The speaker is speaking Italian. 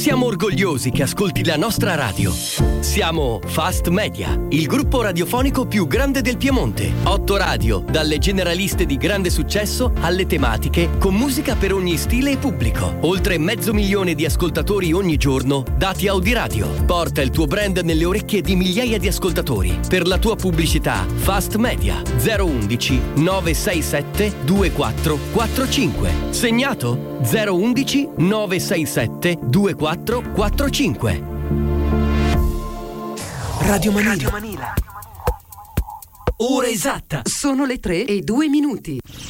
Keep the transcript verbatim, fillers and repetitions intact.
Siamo orgogliosi che ascolti la nostra radio. Siamo Fast Media, il gruppo radiofonico più grande del Piemonte. Otto radio, dalle generaliste di grande successo alle tematiche, con musica per ogni stile e pubblico. Oltre mezzo milione di ascoltatori ogni giorno, dati Audiradio. Porta il tuo brand nelle orecchie di migliaia di ascoltatori. Per la tua pubblicità, Fast Media zero undici nove sei sette due quattro quattro cinque. Segnato? zero undici nove sei sette due quattro quattro cinque. Radio Manila. Ora esatta. Sono le tre e due minuti.